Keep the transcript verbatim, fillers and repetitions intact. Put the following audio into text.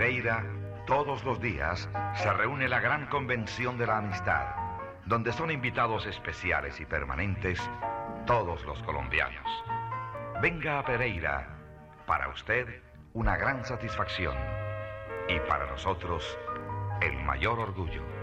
Pereira, todos los días se reúne la gran convención de la amistad, donde son invitados especiales y permanentes todos los colombianos. Venga a Pereira, para usted una gran satisfacción y para nosotros el mayor orgullo.